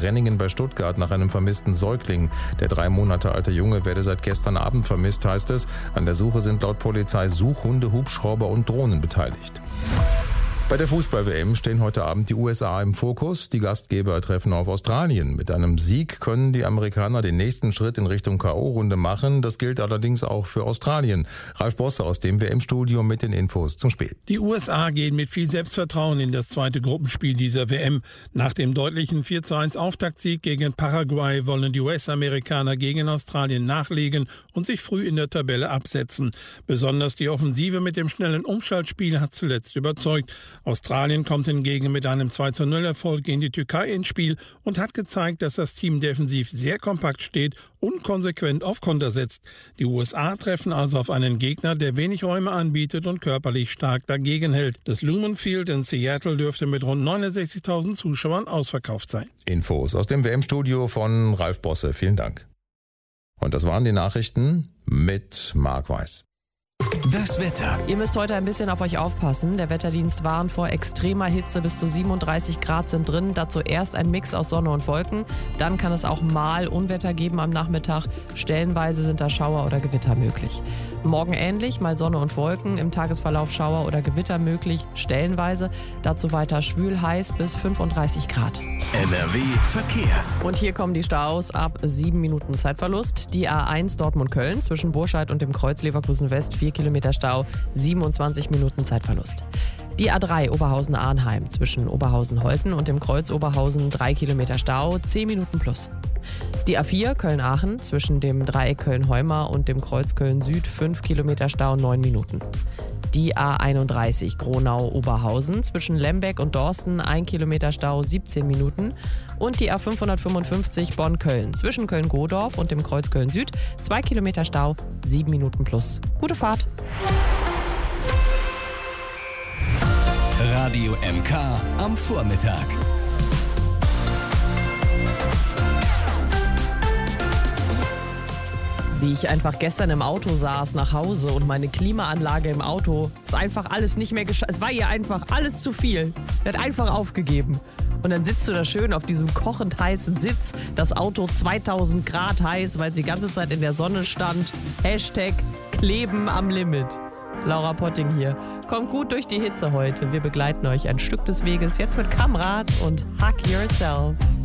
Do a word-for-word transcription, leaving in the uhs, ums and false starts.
Renningen bei Stuttgart nach einem vermissten Säugling. Der drei Monate alte Junge werde seit gestern Abend vermisst, heißt es. An der Suche sind laut Polizei Suchhunde, Hubschrauber und Drohnen beteiligt. Bei der Fußball-W M stehen heute Abend die U S A im Fokus. Die Gastgeber treffen auf Australien. Mit einem Sieg können die Amerikaner den nächsten Schritt in Richtung K O-Runde machen. Das gilt allerdings auch für Australien. Ralf Bosse aus dem W M-Studio mit den Infos zum Spiel. Die U S A gehen mit viel Selbstvertrauen in das zweite Gruppenspiel dieser W M. Nach dem deutlichen vier zu eins Auftaktsieg gegen Paraguay wollen die U S-Amerikaner gegen Australien nachlegen und sich früh in der Tabelle absetzen. Besonders die Offensive mit dem schnellen Umschaltspiel hat zuletzt überzeugt. Australien kommt hingegen mit einem zwei zu null Erfolg gegen die Türkei ins Spiel und hat gezeigt, dass das Team defensiv sehr kompakt steht und konsequent auf Konter setzt. Die U S A treffen also auf einen Gegner, der wenig Räume anbietet und körperlich stark dagegen hält. Das Lumen Field in Seattle dürfte mit rund neunundsechzigtausend Zuschauern ausverkauft sein. Infos aus dem W M-Studio von Ralf Bosse. Vielen Dank. Und das waren die Nachrichten mit Marc Weiß. Das Wetter. Ihr müsst heute ein bisschen auf euch aufpassen. Der Wetterdienst warnt vor extremer Hitze. Bis zu siebenunddreißig Grad sind drin. Dazu erst ein Mix aus Sonne und Wolken. Dann kann es auch mal Unwetter geben am Nachmittag. Stellenweise sind da Schauer oder Gewitter möglich. Morgen ähnlich, mal Sonne und Wolken. Im Tagesverlauf Schauer oder Gewitter möglich. Stellenweise. Dazu weiter schwül heiß bis fünfunddreißig Grad. N R W Verkehr. Und hier kommen die Staus ab sieben Minuten Zeitverlust. Die A eins Dortmund-Köln zwischen Burscheid und dem Kreuz Leverkusen-West vier Kilometer Stau, siebenundzwanzig Minuten Zeitverlust. Die A drei Oberhausen-Arnheim zwischen Oberhausen-Holten und dem Kreuz Oberhausen drei Kilometer Stau, zehn Minuten plus. Die A vier Köln-Aachen zwischen dem Dreieck Köln-Heumar und dem Kreuz Köln-Süd fünf Kilometer Stau, neun Minuten. Die A einunddreißig Gronau-Oberhausen zwischen Lembeck und Dorsten ein Kilometer Stau, siebzehn Minuten. Und die A fünfhundertfünfundfünfzig Bonn-Köln zwischen Köln-Godorf und dem Kreuz Köln-Süd zwei Kilometer Stau, sieben Minuten plus. Gute Fahrt! Radio M K am Vormittag. Wie ich einfach gestern im Auto saß nach Hause und meine Klimaanlage im Auto, ist einfach alles nicht mehr geschafft. Es war ihr einfach alles zu viel. Sie hat einfach aufgegeben. Und dann sitzt du da schön auf diesem kochend heißen Sitz, das Auto zweitausend Grad heiß, weil sie die ganze Zeit in der Sonne stand. Hashtag Kleben am Limit. Laura Potting hier. Kommt gut durch die Hitze heute. Wir begleiten euch ein Stück des Weges jetzt mit Kamrat und Hug Yourself.